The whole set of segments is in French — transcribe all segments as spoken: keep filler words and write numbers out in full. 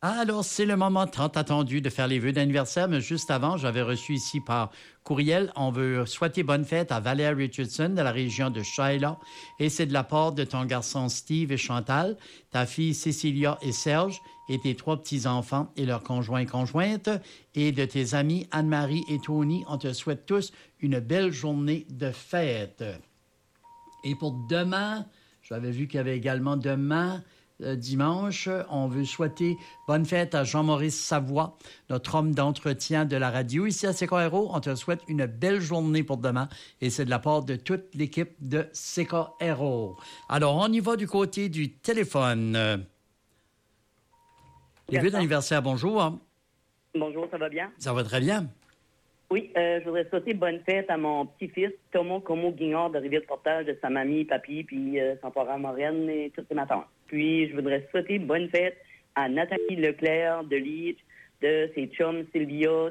Ah, alors, c'est le moment tant attendu de faire les vœux d'anniversaire, mais juste avant, j'avais reçu ici par courriel, on veut souhaiter bonne fête à Valère Richardson de la région de Shiloh, et c'est de la part de ton garçon Steve et Chantal, ta fille Cécilia et Serge, et tes trois petits-enfants et leurs conjoints et conjointes, et de tes amis Anne-Marie et Tony. On te souhaite tous une belle journée de fête. Et pour demain, j'avais vu qu'il y avait également demain, euh, dimanche, on veut souhaiter bonne fête à Jean-Maurice Savoie, notre homme d'entretien de la radio. Ici à C K R O, on te souhaite une belle journée pour demain et c'est de la part de toute l'équipe de C K R O. Alors, on y va du côté du téléphone. Euh, Les vœux d'anniversaire, bonjour. Bonjour, ça va bien? Ça va très bien. Oui, euh, je voudrais souhaiter bonne fête à mon petit-fils, Thomas Como-Guignard de Rivière-du-Portage, de sa mamie, papy, puis euh, son parent Maurienne et toutes ses matantes. Puis, je voudrais souhaiter bonne fête à Nathalie Leclerc de Leach, de ses chums Sylvia, euh,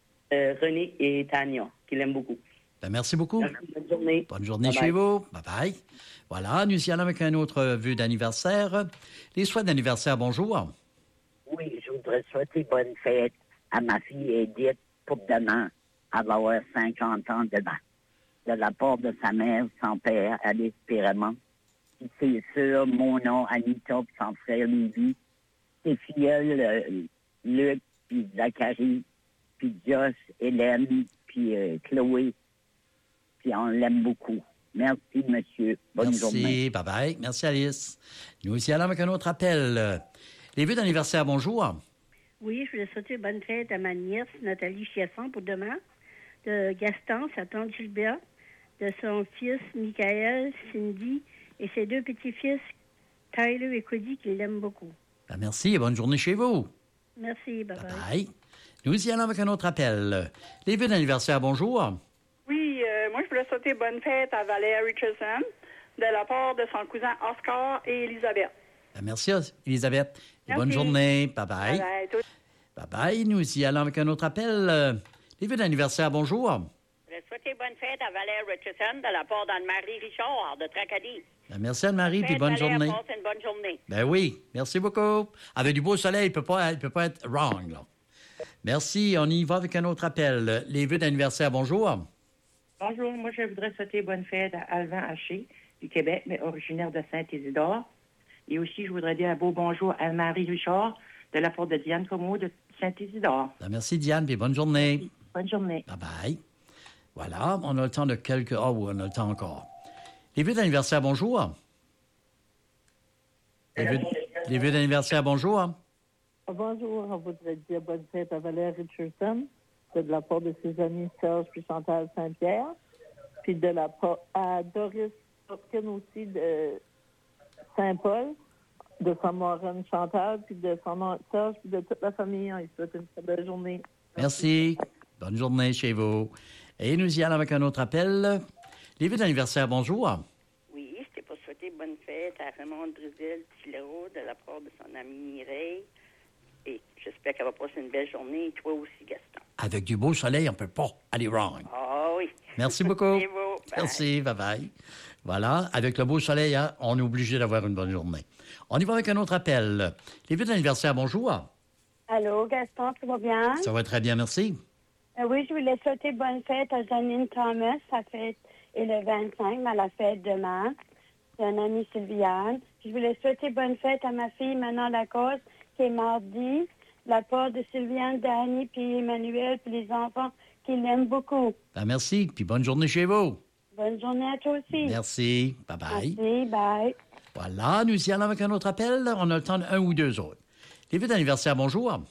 René et Tania, qui l'aiment beaucoup. Ben, merci beaucoup. Merci, bonne journée. Bonne journée Bye chez bye. vous. Bye-bye. Voilà, nous y allons avec un autre vœu d'anniversaire. Les souhaits d'anniversaire, bonjour. Oui, je voudrais souhaiter bonne fête à ma fille Edith pour demain. Elle va avoir cinquante ans demain. De la part de sa mère, son père, Alice Pérémont. Puis ses sœurs, Mona, Anita, puis son frère Lévi. Ses filleuls, euh, Luc, puis Zachary, puis Josh, Hélène, puis euh, Chloé. Puis on l'aime beaucoup. Merci, monsieur. Bonne Merci. journée. Bye-bye. Merci, Alice. Nous y allons avec un autre appel. Les vœux d'anniversaire, bonjour. Oui, je voulais souhaiter bonne fête à ma nièce, Nathalie Chiasson, pour demain, de Gaston, sa tante Gilbert, de son fils, Michael, Cindy, et ses deux petits-fils, Tyler et Cody, qui l'aiment beaucoup. Ben, merci et bonne journée chez vous. Merci, bye-bye. Bye. Nous y allons avec un autre appel. Les vœux d'anniversaire, bonjour. Oui, euh, moi, je voulais souhaiter bonne fête à Valère Richardson de la part de son cousin Oscar et Elisabeth. Ben, merci, Elisabeth. Et Merci. bonne journée. Bye-bye. Bye-bye. Tout- Bye-bye. Nous y allons avec un autre appel. Les vœux d'anniversaire, bonjour. Je voulais souhaiter bonne fête à Valère Richardson de la part d'Anne-Marie Richard de Tracadie. Ben, merci, Anne-Marie, puis Fête, bonne Valère, journée. passe une bonne journée. Ben oui, merci beaucoup. Avec du beau soleil, il ne peut pas, il peut pas être wrong, là. Merci. On y va avec un autre appel. Les vœux d'anniversaire, bonjour. Bonjour, moi je voudrais souhaiter bonne fête à Alvan Haché du Québec, mais originaire de Saint-Isidore. Et aussi, je voudrais dire un beau bonjour à Marie Richard de la part de Diane Comeau de Saint-Isidore. Ben, merci, Diane, puis bonne journée. Bonne journée. Bye-bye. Voilà, on a le temps de quelques... Ah oui, on a le temps encore. Les vœux d'anniversaire, bonjour. Les vœux, les vœux d'anniversaire, bonjour. Bonjour, on voudrait dire bonne fête à Valère Richardson, de la part de ses amis Serge puis Chantal Saint-Pierre, puis de la part à Doris Hopkins aussi de Saint-Paul, de sa marraine Chantal, puis de son oncle Serge, puis de toute la famille. On lui souhaite une très belle journée. Merci. Bonne journée chez vous. Et nous y allons avec un autre appel. Les vœux d'anniversaire, bonjour. Oui, je t'ai pas souhaité bonne fête à Raymond Druzel Tillero de la part de son amie Mireille. Et j'espère qu'elle va passer une belle journée. Et toi aussi, Gaston. Avec du beau soleil, on ne peut pas aller wrong. Ah oui. Merci beaucoup. C'est beau. Bye. Merci, bye-bye. Voilà, avec le beau soleil, hein, on est obligé d'avoir une bonne journée. On y va avec un autre appel. Les vœux d'anniversaire, bonjour. Allô, Gaston, tu vas bien? Ça va très bien, merci. Euh, oui, je voulais souhaiter bonne fête à Janine Thomas. Sa fête est le vingt-cinq, mais la fête demain. C'est un ami Sylviane. Je voulais souhaiter bonne fête à ma fille Manon Lacoste, qui est mardi. La part de Sylviane, Dani, puis Emmanuel, puis les enfants qui l'aiment beaucoup. Ben, merci, puis bonne journée chez vous. Bonne journée à toi aussi. Merci, bye-bye. Merci, bye. Voilà, nous y allons avec un autre appel. On a le temps d'un ou deux autres. Les vœux d'anniversaire, bonjour.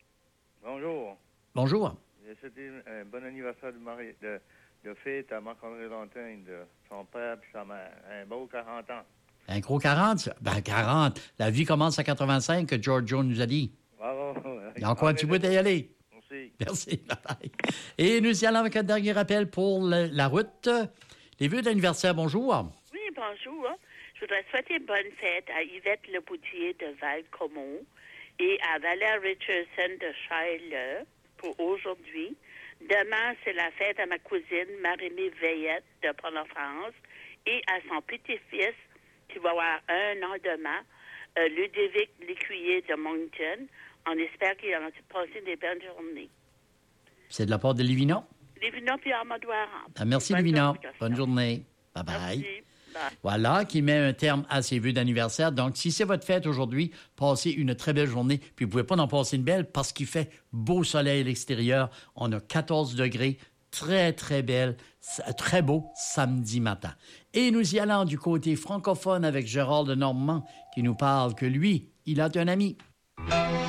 Bonjour. Bonjour. J'ai souhaité un bon anniversaire de, mari... de... de fête à Marc-André Lantin, de son père et sa mère. Un beau quarante ans. Un gros quarante? ça? Ben, quarante. La vie commence à quatre-vingt-cinq, que George Jones nous a dit. Bravo. Il y a encore un petit bout à y aller. Merci. Merci, bye-bye. Et nous y allons avec un dernier appel pour le- la route. Les vœux d'anniversaire, bonjour. Oui, bonjour. Je voudrais souhaiter bonne fête à Yvette Leboutier de Val-Comeau et à Valère Richardson de Charles pour aujourd'hui. Demain, c'est la fête à ma cousine Marie-Mé Veillette de Port-au-France et à son petit-fils qui va avoir un an demain, euh, Ludovic Lécuyer de Moncton. On espère qu'il a passé des belles journées. C'est de la part de Livina? Livina puis Amadou Aram. Ah, merci, Bonne Livina. journée, Bonne journée. Bye-bye. Merci. Bye. Voilà, qui met un terme à ses vœux d'anniversaire. Donc, si c'est votre fête aujourd'hui, passez une très belle journée. Puis, vous ne pouvez pas en passer une belle parce qu'il fait beau soleil à l'extérieur. On a quatorze degrés. Très, très belle, très beau samedi matin. Et nous y allons du côté francophone avec Gérald de Normand qui nous parle que lui, il a un ami.